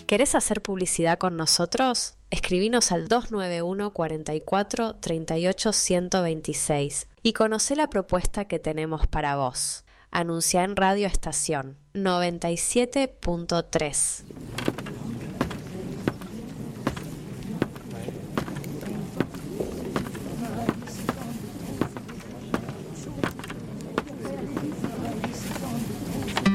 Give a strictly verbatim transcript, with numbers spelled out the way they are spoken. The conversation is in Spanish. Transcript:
¿Querés hacer publicidad con nosotros? Escribinos al dos nueve uno, cuarenta y cuatro, treinta y ocho, ciento veintiséis y conocé la propuesta que tenemos para vos. Anunciá en Radio Estación noventa y siete punto tres.